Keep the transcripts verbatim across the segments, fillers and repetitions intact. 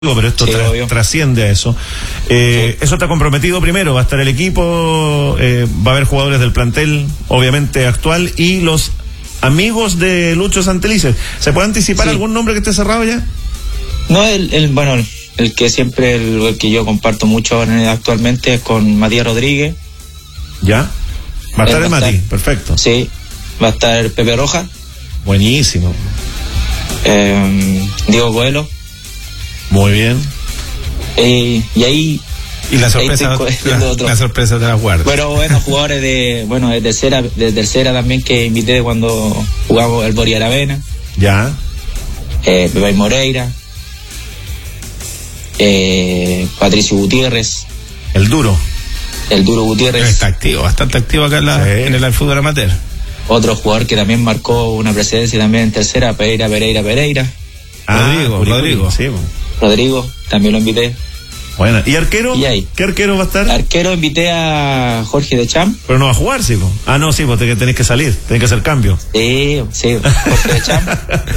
pero esto sí, tra trasciende a eso. Eh, sí. Eso está comprometido primero, va a estar el equipo, eh, va a haber jugadores del plantel, obviamente actual, y los amigos de Lucho Santelices. ¿Se puede anticipar sí. algún nombre que esté cerrado ya? No, el, el bueno, el, el que siempre, el, el que yo comparto mucho actualmente es con Matías Rodríguez. ¿Ya? Va a estar el Mati, perfecto. Sí, va a estar Pepe Rojas. Buenísimo. Eh, Diego Coelho. Muy bien. Eh, y ahí... Y la sorpresa, la, la sorpresa de la guardia. Bueno, bueno, jugadores de, bueno, de tercera, de tercera también que invité cuando jugamos el Bori Aravena. Ya. Eh, Pepe Moreira. Eh, Patricio Gutiérrez. El duro. El duro Gutiérrez. Está activo, bastante activo acá en, la, sí. en el fútbol amateur. Otro jugador que también marcó una presidencia también en tercera, Pereira, Pereira, Pereira. Ah, Rodrigo, Rodrigo. Rodrigo. Sí, Rodrigo, también lo invité. Bueno, ¿y arquero? ¿Y ahí? ¿Qué arquero va a estar? Arquero invité a Jorge de Champ. Pero no va a jugar, sí, po. Ah, no, sí, pues tenés que salir, tenés que hacer cambio. Sí, sí, Jorge de Champ.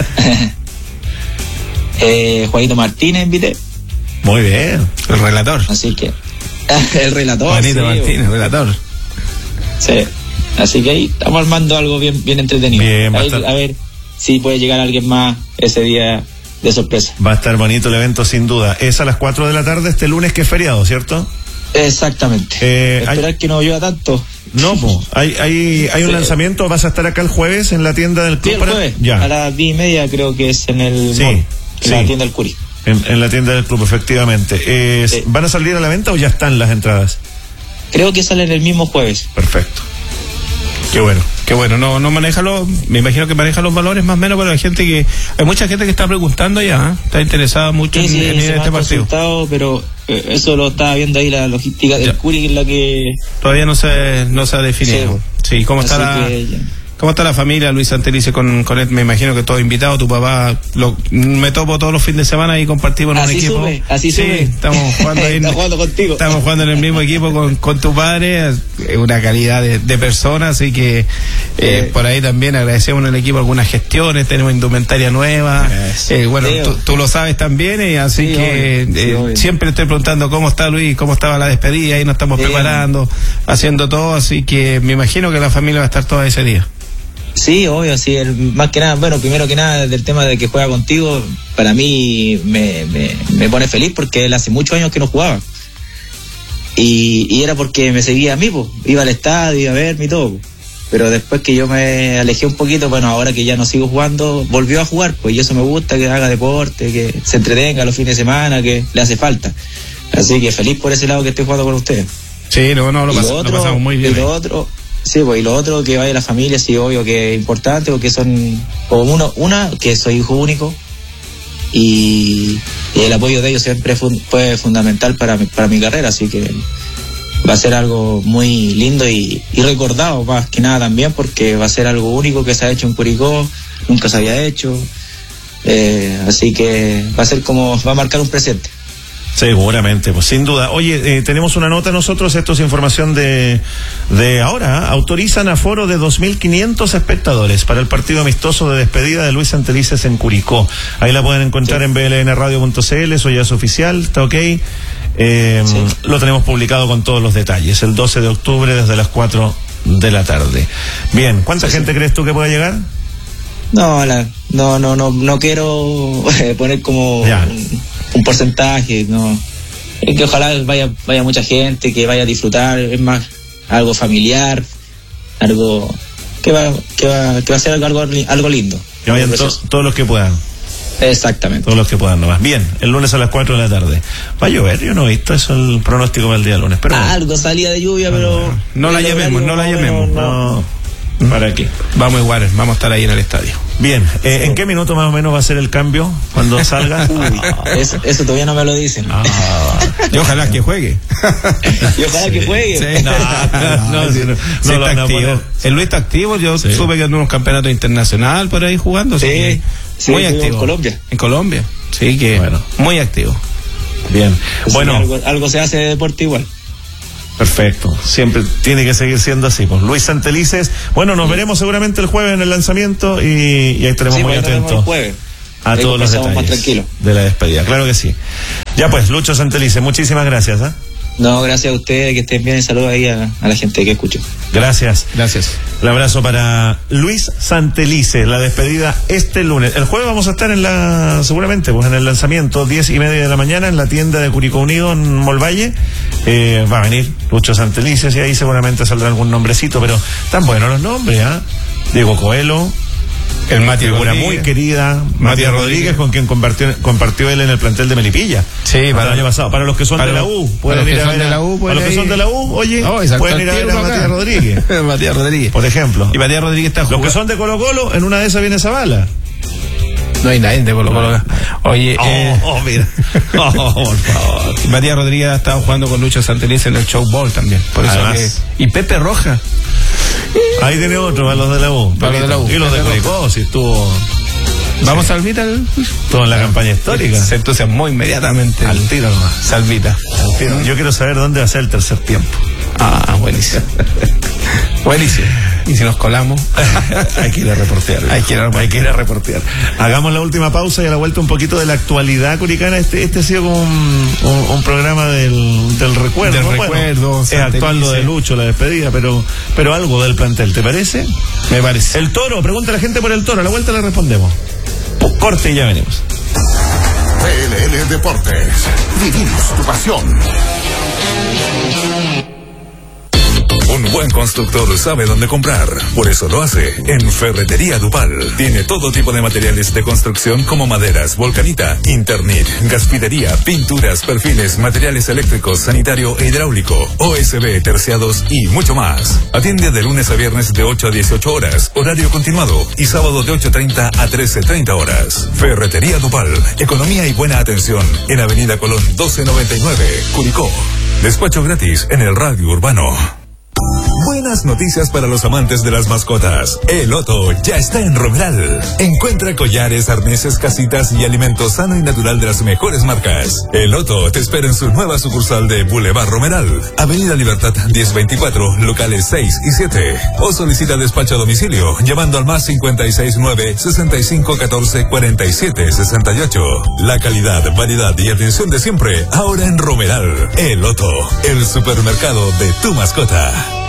eh, Juanito Martínez invité. Muy bien. El relator. Así que, el relator. Juanito sí, Martínez, el relator. Sí, así que ahí estamos armando algo bien, bien entretenido. Bien, ahí, a ver si puede llegar alguien más ese día de sorpresa. Va a estar bonito el evento sin duda. Es a las cuatro de la tarde este lunes, que es feriado, ¿cierto? Exactamente. Eh, Esperar hay... que no llueva tanto. No, po. hay, hay, hay un sí. lanzamiento. ¿Vas a estar acá el jueves en la tienda del club? Sí, el para... jueves. Ya. A las diez y media creo que es en el sí, mall, en sí. la tienda del Curi. En, en la tienda del club, efectivamente. Eh, sí. ¿Van a salir a la venta o ya están las entradas? Creo que salen el mismo jueves. Perfecto. Qué bueno, qué bueno. No, no maneja los, me imagino que maneja los valores más o menos para la gente que, hay mucha gente que está preguntando ya, ¿eh? Está interesada mucho sí, en, sí, en ir a este partido. Pero eh, eso lo estaba viendo ahí la logística del ya. Curi, que es la que todavía no se, no se ha definido. Sí, sí ¿cómo está la, cómo está la familia Luis Santelices con, con él? Me imagino que todo invitado, tu papá, lo, me topo todos los fines de semana y compartimos en así un equipo. Sube, así sí, sube. estamos jugando ahí. Estamos jugando contigo. Estamos jugando en el mismo equipo con, con tu padre, una calidad de, de persona, así que eh, eh, por ahí también agradecemos al equipo algunas gestiones, tenemos indumentaria nueva, eh, bueno, sí, tú, tú lo sabes también, y así sí, que obvio, eh, sí, siempre estoy preguntando cómo está Luis, cómo estaba la despedida, ahí nos estamos sí, preparando, haciendo todo, así que me imagino que la familia va a estar toda ese día. Sí, obvio, sí, el, más que nada, bueno, primero que nada del tema de que juega contigo, para mí me, me, me pone feliz porque él hace muchos años que no jugaba. Y, y era porque me seguía a mí, pues, iba al estadio, iba a verme y todo. Po. Pero después que yo me alejé un poquito, bueno, ahora que ya no sigo jugando, volvió a jugar, pues, y eso me gusta, que haga deporte, que se entretenga los fines de semana, que le hace falta. Así que feliz por ese lado que estoy jugando con ustedes. Sí, no, no, lo, pas, lo, otro, lo pasamos muy bien. Y lo otro... Sí, pues, y lo otro, que vaya la familia, sí, obvio que es importante, porque son, como uno, una, que soy hijo único, y, y el apoyo de ellos siempre fue, fue fundamental para mi, para mi carrera, así que va a ser algo muy lindo y, y recordado, más que nada también, porque va a ser algo único que se ha hecho en Curicó, nunca se había hecho, eh, así que va a ser como, va a marcar un presente. Seguramente, pues sin duda. Oye, eh, tenemos una nota nosotros, esto es información de de ahora, ¿eh? Autorizan aforo de dos mil quinientos espectadores para el partido amistoso de despedida de Luis Santelices en Curicó. Ahí la pueden encontrar sí. en b l n radio punto c l, eso ya es oficial, está ok. Eh, sí. Lo tenemos publicado con todos los detalles, el doce de octubre desde las cuatro de la tarde. Bien, ¿cuánta sí, gente sí. crees tú que pueda llegar? No, la, no, no, no, no quiero poner como... Ya. un porcentaje, no, es que ojalá vaya vaya mucha gente, que vaya a disfrutar, es más algo familiar, algo que va que va que va a ser algo algo, algo lindo, que vayan to, todos los que puedan. Exactamente, todos los que puedan nomás. Bien, el lunes a las cuatro de la tarde va a llover, yo no he visto eso, el pronóstico para el día lunes, pero ah, algo salía de lluvia, pero no, no la llamemos, no la llamemos, no, no. ¿Para qué? Vamos igual, vamos a estar ahí en el estadio. Bien, eh, ¿en qué minuto más o menos va a ser el cambio cuando salga? Uy, eso, eso todavía no me lo dicen. Ah, y ojalá que juegue. Y ojalá sí, que juegue. Sí, no, no, no, si, no, si no está activo. El Luis está activo, yo sí. supe que anda en unos campeonatos internacionales por ahí jugando. Sí, que sí, muy activo. En Colombia. En Colombia, sí, que bueno. Muy activo. Bien, pues bueno. Sí, algo, algo se hace de deporte igual. Perfecto, siempre tiene que seguir siendo así. Pues Luis Santelices, bueno, nos sí. veremos seguramente el jueves en el lanzamiento y, y ahí estaremos sí, muy atentos. El jueves. a todos los detalles más tranquilos de la despedida. Claro que sí. Ya pues, Lucho Santelice, muchísimas gracias. ¿eh? No, gracias a ustedes, que estén bien, y saludos ahí a, a la gente que escucha. Gracias. Gracias. Un abrazo para Luis Santelice, la despedida este lunes. El jueves vamos a estar en la, seguramente, pues en el lanzamiento, diez y media de la mañana, en la tienda de Curicó Unido, en Molvalle. Eh, va a venir Lucho Santelice, y ahí seguramente saldrá algún nombrecito, pero tan buenos los nombres, ¿ah? ¿eh? Diego Coelho. El Mati figura Rodríguez. muy querida, Matías Rodríguez, con quien compartió, compartió él en el plantel de Melipilla. Sí, para el año pasado. Para los que son de la U, pueden ir a ver. Para los que son de la U, oye, oh, pueden ir a ver a Matías Rodríguez. Matías Rodríguez. Por ejemplo. Y Matías Rodríguez está jugando. Los que son de Colo Colo, en una de esas viene Zavala. No hay nadie de Colo Colo. Oye, oh, eh... oh, mira. Oh, por favor. Matías Rodríguez ha estado jugando con Lucho Santelice en el Show Ball también. Por eso que... Y Pepe Roja. Ahí tiene otro, para los de la U. Para los de la U. Y los de Curicó, si estuvo. Vamos, Salvita. Estuvo en la campaña histórica. Se entusiasmó inmediatamente. Al tiro nomás. Salvita. Al tiro. Yo quiero saber dónde va a ser el tercer tiempo. Ah, buenísimo. Buenísimo. Y si nos colamos, hay que ir a reportear. Hay que ir a, hay que ir a reportear. Hagamos la última pausa y a la vuelta un poquito de la actualidad curicana. Este, este ha sido como un, un, un programa del, del recuerdo. Del ¿no? recuerdo. Bueno, es actual lo de Lucho, la despedida, pero, pero algo del plantel, ¿te parece? Me parece. El Toro, pregunta a la gente por el Toro. A la vuelta le respondemos. Corte y ya venimos. V L L Deportes. Vivimos tu pasión. Un buen constructor sabe dónde comprar, por eso lo hace en Ferretería Dupal. Tiene todo tipo de materiales de construcción como maderas, volcanita, Internit, gaspidería, pinturas, perfiles, materiales eléctricos, sanitario e hidráulico, O S B, terciados y mucho más. Atiende de lunes a viernes de ocho a dieciocho horas, horario continuado, y sábado de ocho treinta a trece treinta horas. Ferretería Dupal, economía y buena atención en Avenida Colón doce noventa y nueve, Curicó. Despacho gratis en el radio urbano. Buenas noticias para los amantes de las mascotas. El Otto ya está en Romeral. Encuentra collares, arneses, casitas y alimento sano y natural de las mejores marcas. El Otto te espera en su nueva sucursal de Boulevard Romeral, Avenida Libertad diez veinticuatro, locales seis y siete. O solicita despacho a domicilio llamando al más cincuenta y seis nueve, sesenta y cinco catorce, cuarenta y siete sesenta y ocho. La calidad, variedad y atención de siempre, ahora en Romeral. El Otto, el supermercado de tu mascota.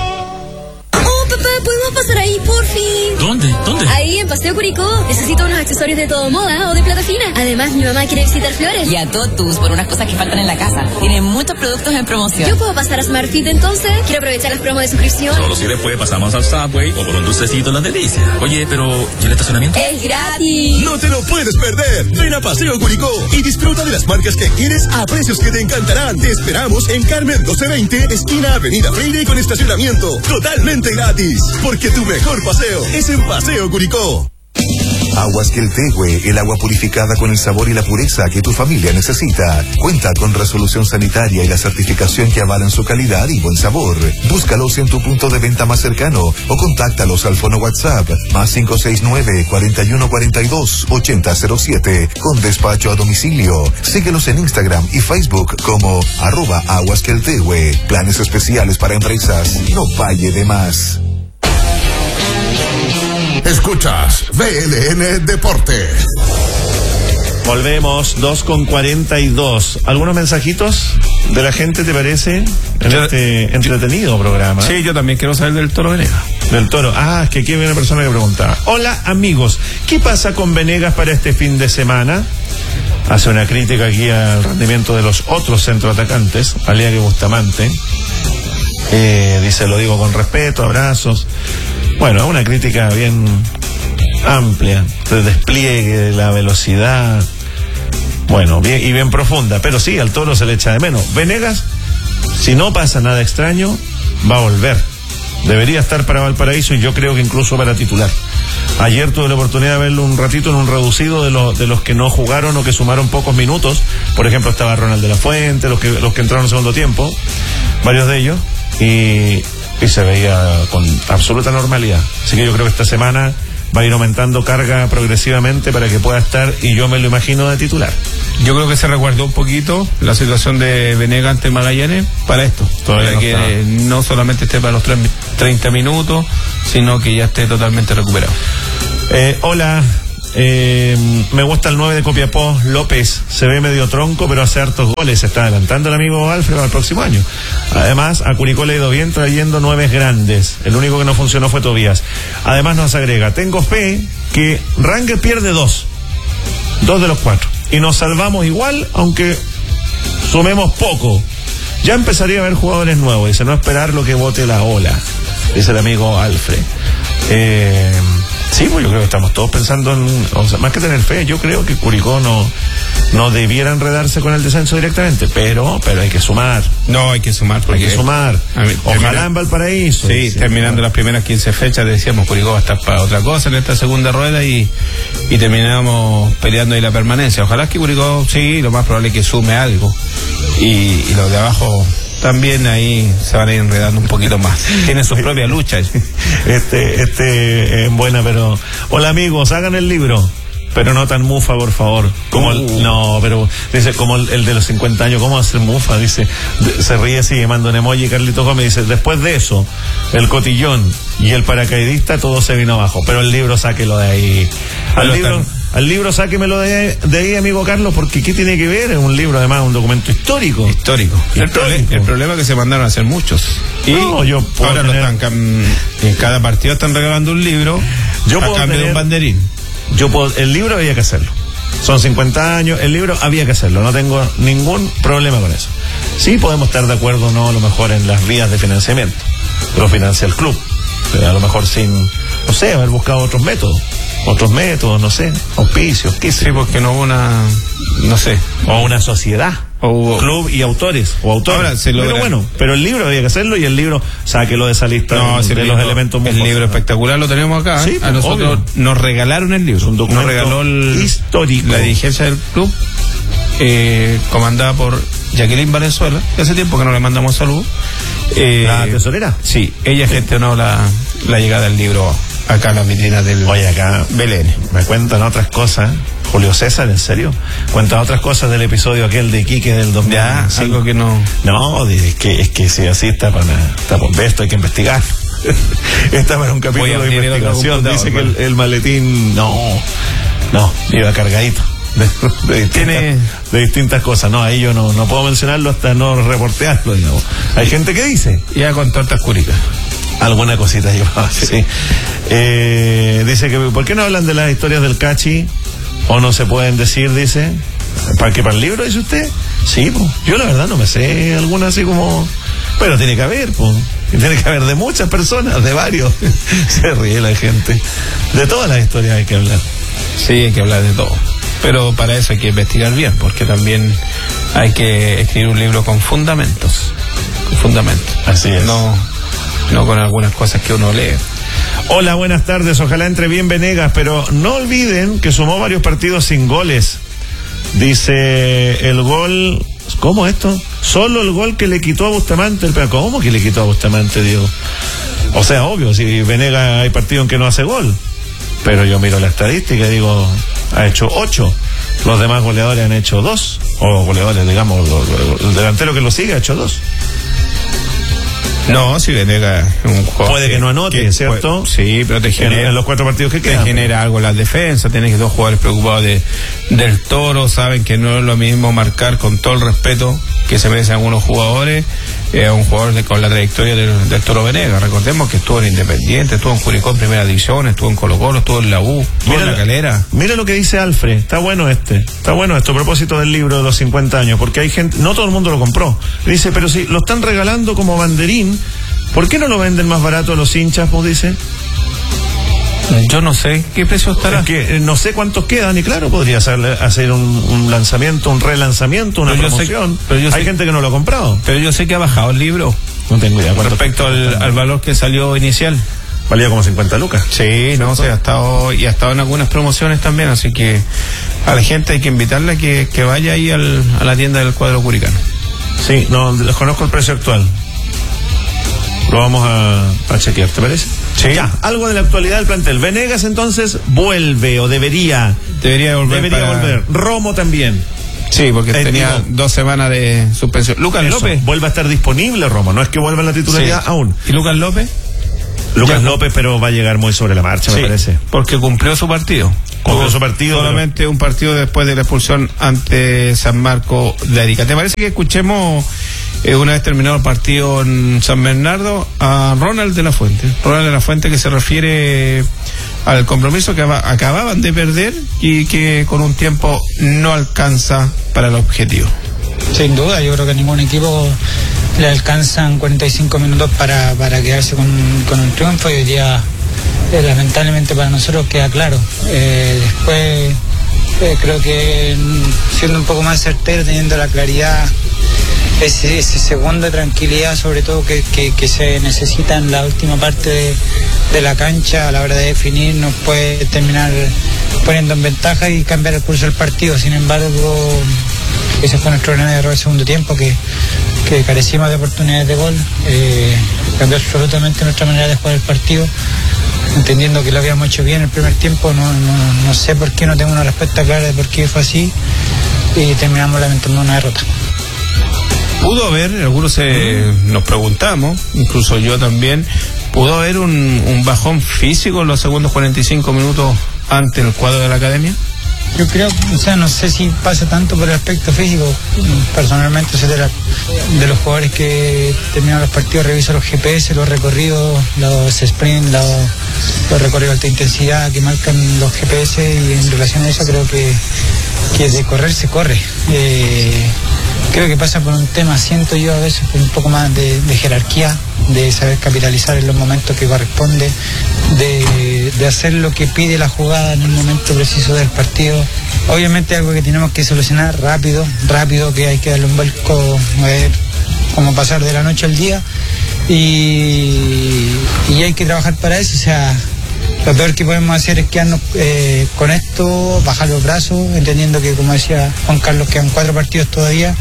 Papá, ¿podemos pasar ahí, por fin? ¿Dónde? ¿Dónde? Ahí, en Paseo Curicó. Necesito unos accesorios de todo moda o de plata fina. Además, mi mamá quiere visitar Flores. Y a Totus por unas cosas que faltan en la casa. Tiene muchos productos en promoción. ¿Yo puedo pasar a Smart Fit entonces? Quiero aprovechar las promos de suscripción. Solo si después pasamos al Subway o por un dulcecito en las delicias. Oye, pero ¿y el estacionamiento? ¡Es gratis! ¡No te lo puedes perder! Ven a Paseo Curicó y disfruta de las marcas que quieres a precios que te encantarán. Te esperamos en Carmen doce veinte, esquina Avenida Freire, con estacionamiento totalmente gratis. Porque tu mejor paseo es en Paseo Curicó. Aguas Queltehue, el agua purificada con el sabor y la pureza que tu familia necesita. Cuenta con resolución sanitaria y la certificación que avalan su calidad y buen sabor. Búscalos en tu punto de venta más cercano o contáctalos al fono WhatsApp más cinco seis nueve, cuarenta y uno cuarenta y dos, ochenta cero siete con despacho a domicilio. Síguelos en Instagram y Facebook como arroba Aguas Queltehue. Planes especiales para empresas. No falle de más. Escuchas V L N Deportes. Volvemos, dos con cuarenta y dos. ¿Algunos mensajitos de la gente, te parece? En yo, este entretenido programa. Sí, yo también quiero saber del Toro Venegas. Del Toro. Ah, es que aquí había una persona que preguntaba. Hola, amigos. ¿Qué pasa con Venegas para este fin de semana? Hace una crítica aquí al rendimiento de los otros centroatacantes, Aliaga y Bustamante. Eh, dice, lo digo con respeto, abrazos. Bueno, es una crítica bien amplia, del despliegue, de la velocidad, bueno, bien y bien profunda, pero sí, al Toro se le echa de menos. Venegas, si no pasa nada extraño, va a volver. Debería estar para Valparaíso y yo creo que incluso para titular. Ayer tuve la oportunidad de verlo un ratito en un reducido de los de los que no jugaron o que sumaron pocos minutos. Por ejemplo, estaba Ronald de la Fuente, los que los que entraron en segundo tiempo, varios de ellos, y y se veía con absoluta normalidad. Así que yo creo que esta semana va a ir aumentando carga progresivamente para que pueda estar, y yo me lo imagino, de titular. Yo creo que se resguardó un poquito la situación de Venegas ante Magallanes para esto. Todavía para no que está. no solamente esté para los treinta minutos, sino que ya esté totalmente recuperado. Eh, hola, Eh, me gusta el nueve de Copiapó, López. Se ve medio tronco, pero hace hartos goles. Se está adelantando el amigo Alfredo al próximo año. Además, a Curicó le ha ido bien trayendo nueves grandes. El único que no funcionó fue Tobías. Además, nos agrega: tengo fe que Rangel pierde dos. Dos de los cuatro. Y nos salvamos igual, aunque sumemos poco. Ya empezaría a haber jugadores nuevos. Dice, no esperar lo que vote la ola. Dice el amigo Alfred. Eh, sí, pues yo creo que estamos todos pensando en, o sea, más que tener fe, yo creo que Curicó no, no debiera enredarse con el descenso directamente, pero, pero hay que sumar. No, hay que sumar. Hay que sumar. Mí, Ojalá termina, en Valparaíso. Sí, sí, terminando las primeras quince fechas decíamos Curicó va a estar para otra cosa en esta segunda rueda y, y terminamos peleando ahí la permanencia. Ojalá que Curicó, sí, lo más probable es que sume algo y, y los de abajo también ahí se van a ir enredando un poquito más. Tienen su propia lucha. Este, este, es buena, pero... Hola amigos, hagan el libro, pero no tan mufa, por favor. Como el, uh. no, pero dice, como el, el de los cincuenta años, ¿cómo hacer mufa? Dice, de, se ríe así, manda un emoji. Carlito Gómez dice, después de eso, el cotillón y el paracaidista, todo se vino abajo. Pero el libro, sáquelo de ahí. Al libro... Están... Al libro sáquemelo de, de ahí, amigo Carlos, porque ¿qué tiene que ver? Es un libro, además, un documento histórico. Histórico. El, histórico. Prole- el problema es que se mandaron a hacer muchos. Y no, yo puedo ahora tener... lo están cam- en cada partido están regalando un libro yo a puedo cambio tener... de un banderín. Yo puedo... El libro había que hacerlo. Son cincuenta años, el libro había que hacerlo. No tengo ningún problema con eso. Sí podemos estar de acuerdo, no, a lo mejor en las vías de financiamiento. Lo financia el club. Pero a lo mejor sin, no sé, haber buscado otros métodos. Otros métodos, no sé, auspicios, qué sé. Sí, porque no hubo una, no sé. O una sociedad. O hubo... club y autores. O autores. Ahora, se logra... Pero bueno, pero el libro había que hacerlo y el libro, sáquelo de esa lista no, de, si de libro, los elementos muy El libro fuertes. Espectacular lo tenemos acá. Sí, a nosotros obvio. Nos regalaron el libro. Un documento nos regaló el, histórico. La dirigencia del club, eh, comandada por Jacqueline Valenzuela. Hace tiempo que no le mandamos saludos. Eh, ¿La tesorera? Sí, ella sí. gestionó la, la llegada del libro acá a las vitrinas del Oye, acá Belén. Me cuentan otras cosas. Julio César, ¿en serio? Cuentan otras cosas del episodio aquel de Quique del dos mil cinco. Ya, algo que no... No, es que, es que si así está para, está por esto hay que investigar. Está para un capítulo de investigación. Dice que el, el maletín, no, no, iba cargadito. De, de, distintas, ¿Tiene... de distintas cosas. No, ahí yo no, no puedo mencionarlo hasta no reportearlo, digamos. Hay gente que dice. Ya con tortas cúricas. Alguna cosita yo, sí. sí. Eh, dice que, ¿por qué no hablan de las historias del Cachi? ¿O no se pueden decir, dice? ¿Para qué, para el libro, dice usted? Sí, pues. Yo la verdad no me sé alguna así como... Pero tiene que haber, pues. Tiene que haber de muchas personas, de varios. Se ríe la gente. De todas las historias hay que hablar. Sí, hay que hablar de todo. Pero para eso hay que investigar bien, porque también hay que escribir un libro con fundamentos. Con fundamentos. Así es. No, no con algunas cosas que uno lee. Hola, buenas tardes. Ojalá entre bien Venegas, pero no olviden que sumó varios partidos sin goles. Dice el gol... ¿Cómo esto? Solo el gol que le quitó a Bustamante. Pero ¿cómo que le quitó a Bustamante, Diego? O sea, obvio, si Venegas hay partido en que no hace gol. Pero yo miro la estadística y digo, ha hecho ocho. Los demás goleadores han hecho dos. O goleadores, digamos, el delantero que lo sigue ha hecho dos. No, si Venegas es un jugador puede que no anote, que, ¿cierto? Puede, sí, pero te genera en, en los cuatro partidos que quedan. Te genera algo en la defensa, tienes que dos jugadores preocupados de, del Toro, saben que no es lo mismo marcar con todo el respeto que se merecen algunos jugadores, eh, un jugador de, con la trayectoria del, del Toro Venegas. Recordemos que estuvo en Independiente, estuvo en Curicó en Primera División, estuvo en Colo Colo, estuvo en la U, estuvo en la Calera. Mira lo que dice Alfred, está bueno este, está bueno esto a propósito del libro de los cincuenta años, porque hay gente, no todo el mundo lo compró. Dice, pero si lo están regalando como banderín, ¿por qué no lo venden más barato a los hinchas, pues dice? Yo no sé qué precio estará. Es que no sé cuántos quedan y claro, podría hacer, hacer un, un lanzamiento, un relanzamiento, una pero promoción. Sé, pero yo Hay sé, gente que no lo ha comprado. Pero yo sé que ha bajado el libro. No tengo idea. Respecto al, al valor que salió inicial. Valía como cincuenta lucas. Sí, no, o sea, ha estado, y ha estado en algunas promociones también, así que a la gente hay que invitarla a que, que vaya ahí al, a la tienda del cuadro curicano. Sí, no, desconozco el precio actual. Lo vamos a, a chequear, ¿te parece? Sí. Ya, algo de la actualidad del plantel. Venegas entonces vuelve o debería. Debería volver. Debería para... volver. Romo también. Sí, porque eh, tenía digo, dos semanas de suspensión. Lucas eso, López. Vuelve a estar disponible Romo, no es que vuelva en la titularidad sí. aún. ¿Y Lucas López? Lucas ya, López, pero va a llegar muy sobre la marcha, sí, me parece. Porque cumplió su partido. Cumplió su partido. Solamente pero... un partido después de la expulsión ante San Marco de Arica. ¿Te parece que escuchemos, eh, una vez terminado el partido en San Bernardo, a Ronald de la Fuente? Ronald de la Fuente, que se refiere al compromiso que acababan de perder y que con un tiempo no alcanza para el objetivo. Sin duda, yo creo que a ningún equipo le alcanzan cuarenta y cinco minutos para, para quedarse con, con un triunfo, y hoy día eh, lamentablemente para nosotros queda claro. Eh, después eh, creo que siendo un poco más certero, teniendo la claridad, ese, ese segundo de tranquilidad sobre todo que, que, que se necesita en la última parte de, de la cancha a la hora de definir, nos puede terminar poniendo en ventaja y cambiar el curso del partido. Sin embargo, ese fue nuestro gran error del segundo tiempo, que, que carecimos de oportunidades de gol. Eh, cambió absolutamente nuestra manera de jugar el partido, entendiendo que lo habíamos hecho bien el primer tiempo. No, no, no sé por qué, no tengo una respuesta clara de por qué fue así, y terminamos lamentando una derrota. Pudo haber, algunos se, nos preguntamos, incluso yo también, pudo haber un, un bajón físico en los segundos cuarenta y cinco minutos ante el cuadro de la Academia. Yo creo, o sea, no sé si pasa tanto por el aspecto físico. Personalmente soy de, la, de los jugadores que terminan los partidos, reviso los G P S, los recorridos, los sprint, los, los recorridos de alta intensidad que marcan los G P S, y en relación a eso creo que, que de correr se corre. Eh, creo que pasa por un tema, siento yo a veces, por un poco más de, de jerarquía, de saber capitalizar en los momentos que corresponde, de, de hacer lo que pide la jugada en el momento preciso del partido. Obviamente algo que tenemos que solucionar rápido, rápido, que hay que darle un vuelco, eh, como pasar de la noche al día, y, y hay que trabajar para eso. O sea, lo peor que podemos hacer es quedarnos eh, con esto, bajar los brazos, entendiendo que, como decía Juan Carlos, quedan cuatro partidos todavía.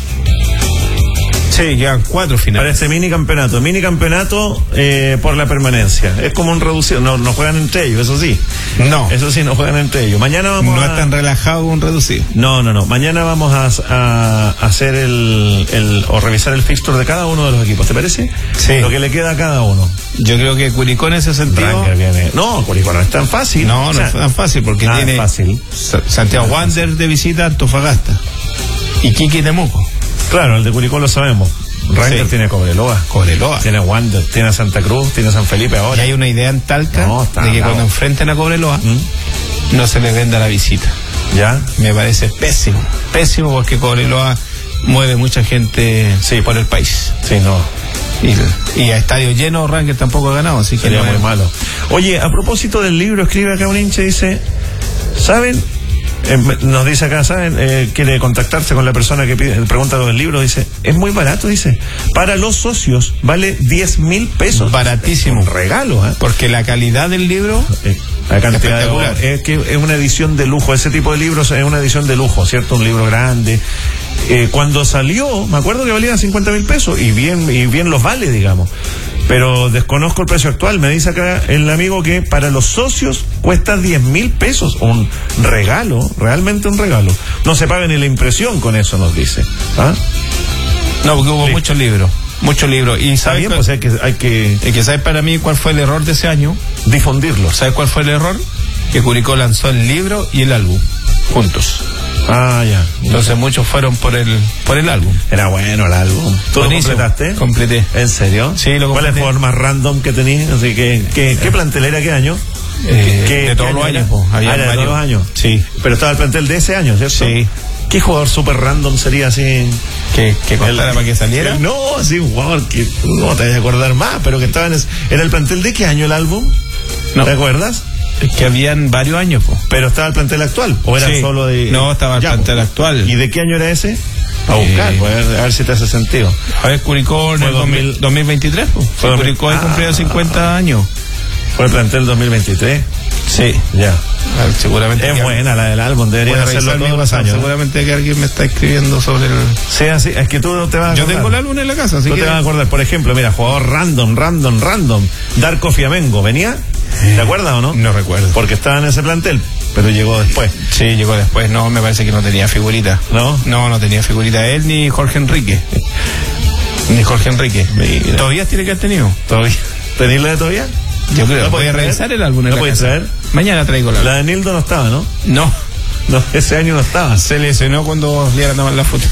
Sí, quedan cuatro finales. Para este mini campeonato. Mini campeonato eh, por la permanencia. Es como un reducido. No, no juegan entre ellos, eso sí. No. Eso sí, no juegan entre ellos. Mañana vamos no a... es tan relajado como un reducido. No, no, no. Mañana vamos a, a hacer el, el... o revisar el fixture de cada uno de los equipos. ¿Te parece? Sí. Lo que le queda a cada uno. Yo creo que Curicó en ese sentido... Viene... No, Curicó no es tan fácil. No, no o sea, es tan fácil porque tiene... Es fácil. Santiago Wanderers de visita, Antofagasta. Y Quique Temuco. Claro, el de Curicó lo sabemos. Ranger sí. Tiene Cobreloa. Cobreloa. Tiene Wander, tiene Santa Cruz, tiene San Felipe ahora. Y hay una idea en Talca no, de que cuando enfrenten a Cobreloa ¿Mm? no se les venda la visita. ¿Ya? Me parece pésimo. Pésimo porque Cobreloa mueve mucha gente sí. por el país. Sí, no. Y, y a estadio lleno Ranger tampoco ha ganado, así que sería no muy es... malo. Oye, a propósito del libro, escribe acá un hincha, dice, ¿saben? Eh, nos dice acá, ¿saben? Eh, quiere contactarse con la persona que pide, pregunta lo del libro, dice, es muy barato, dice, para los socios vale diez mil pesos. Baratísimo. Un regalo, ¿eh? Porque la calidad del libro, eh, la cantidad de obras, es que es una edición de lujo, ese tipo de libros es una edición de lujo, ¿cierto? Un libro grande. Eh, cuando salió, me acuerdo que valía cincuenta mil pesos, y bien, y bien los vale, digamos. Pero desconozco el precio actual. Me dice acá el amigo que para los socios cuesta diez mil pesos. Un regalo, realmente un regalo. No se paga ni la impresión con eso, nos dice. ¿Ah? No, porque hubo sí. muchos libros. Muchos libros. Y ¿sabes bien, pues hay que, hay que... El que sabe para mí cuál fue el error de ese año. Difundirlo. ¿Sabes cuál fue el error? Que Curicó lanzó el libro y el álbum juntos. Ah, ya. Entonces muchos fueron por el por el álbum. Era bueno el álbum. ¿Tú Buenísimo. Lo completaste? Completé. ¿En serio? Sí, lo completé. ¿Cuál es el jugador más random que tenías? Así que, ¿qué, qué plantel era? ¿Qué año? Eh, ¿Qué, de todos los años. Había ah, de todos los años. Sí. Pero estaba el plantel de ese año, ¿cierto? Sí. ¿Qué jugador súper random sería así? ¿Que, que costara el, para que saliera? No, sí, un jugador que no te vas a acordar más, pero que estaba en ese, ¿era el plantel de qué año el álbum? No. ¿Te acuerdas? Es que habían varios años, po. Pero estaba el plantel actual, ¿o era sí. solo de...? No, estaba el ya, plantel po. actual. ¿Y de qué año era ese? A buscar, eh, pues, a, ver, a ver si te hace sentido. A ver, Curicó en el dos mil, dos mil veintitrés, po. Fue sí, Curicó ah, cumplido cincuenta años. ¿Fue el plantel dos mil veintitrés? Sí. Ya. Ver, seguramente. Es buena la del álbum, deberían hacerlo todos los años. Seguramente que alguien me está escribiendo sobre el... Sí, así, es que tú te vas a acordar. Yo tengo el álbum en la casa, así tú que... te vas a acordar, por ejemplo, mira, jugador random, random, random, Darko Fiamengo, ¿venía? ¿Te acuerdas o no? No recuerdo. Porque estaba en ese plantel, pero llegó después. Sí, llegó después. No, me parece que no tenía figurita. ¿No? No, no tenía figurita él ni Jorge Enrique. Ni Jorge Enrique. Mira. ¿Todavía tiene que haber tenido? Todavía. ¿Tenés la de todavía? Yo creo ¿La que voy a traer? revisar el álbum. ¿La puedes traer? Mañana traigo la. La de Nildo no estaba, ¿no? No. No, ese año no estaba. Se lesionó cuando le iban a tomar la foto.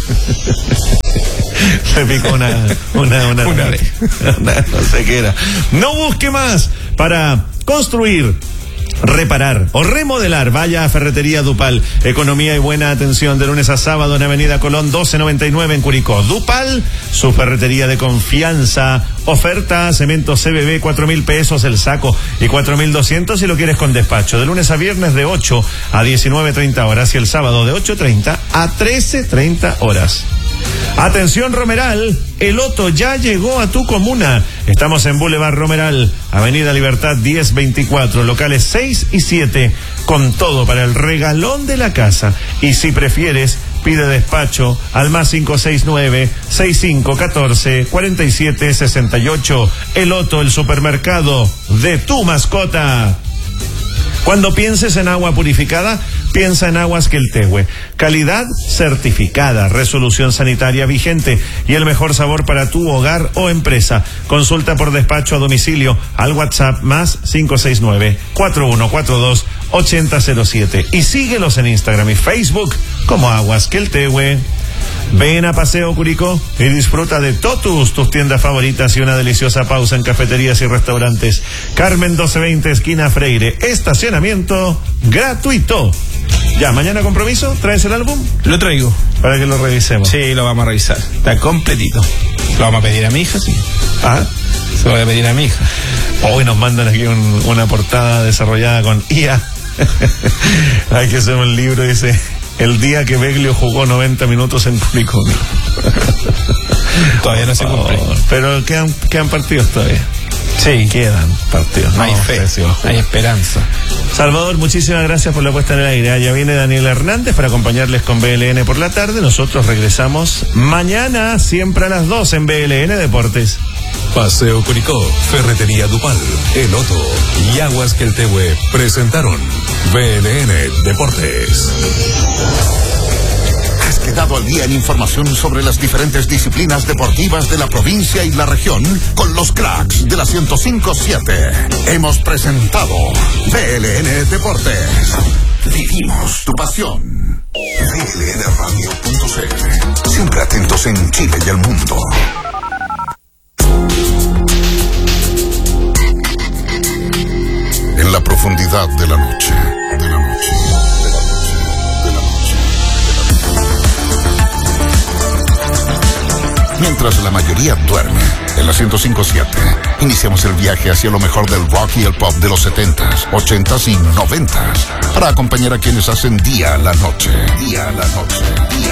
Le picó una, una, una, una, una, no sé qué era. No busque más para construir, reparar o remodelar. Vaya a Ferretería Dupal. Economía y buena atención de lunes a sábado en Avenida Colón doce noventa y nueve en Curicó. Dupal, su ferretería de confianza. Oferta, cemento C B B, cuatro mil pesos el saco y cuatro mil doscientos si lo quieres con despacho. De lunes a viernes de ocho a diecinueve treinta horas y el sábado de ocho treinta a trece treinta horas. Atención Romeral, el Otto ya llegó a tu comuna. Estamos en Boulevard Romeral, Avenida Libertad diez veinticuatro, locales seis y siete, con todo para el regalón de la casa. Y si prefieres, pide despacho al más cinco seis nueve, seis cinco uno cuatro, cuatro siete seis ocho. El Otto, el supermercado de tu mascota. Cuando pienses en agua purificada, piensa en Aguas Quiltehue. Calidad certificada, resolución sanitaria vigente y el mejor sabor para tu hogar o empresa. Consulta por despacho a domicilio al WhatsApp más cinco seis nueve, cuatro uno cuatro dos, ocho cero cero siete y síguelos en Instagram y Facebook como Aguas Quiltehue. Ven a Paseo Curicó y disfruta de Totus, tus tiendas favoritas y una deliciosa pausa en cafeterías y restaurantes. Carmen doce veinte, esquina Freire. Estacionamiento gratuito. Ya, mañana compromiso, ¿traes el álbum? Lo traigo. Para que lo revisemos. Sí, lo vamos a revisar. Está completito. Lo vamos a pedir a mi hija, sí. Ah. Se lo voy a pedir a mi hija. Hoy nos mandan aquí un, una portada desarrollada con I A. Hay que hacer un libro, dice... El día que Beglio jugó noventa minutos en Curicó. Todavía no se cumple. Oh, pero quedan, quedan partidos todavía. Sí. Quedan partidos. No, hay fe, si hay esperanza. Salvador, muchísimas gracias por la puesta en el aire. Ya viene Daniel Hernández para acompañarles con B L N por la tarde. Nosotros regresamos mañana, siempre a las dos en B L N Deportes. Paseo Curicó, Ferretería Dupal, El Otto y Aguas Quiltehue presentaron B L N Deportes. ¿Has quedado al día en información sobre las diferentes disciplinas deportivas de la provincia y la región? Con los cracks de la ciento cinco siete. Hemos presentado B L N Deportes. Vivimos tu pasión. B L N radio punto c l. Siempre atentos en Chile y el mundo. En la profundidad de la noche, de la noche, de la noche, de la noche. Mientras la mayoría duerme, en la ciento cinco siete, iniciamos el viaje hacia lo mejor del rock y el pop de los setentas, ochentas y noventas, para acompañar a quienes hacen día a la noche, día a la noche, día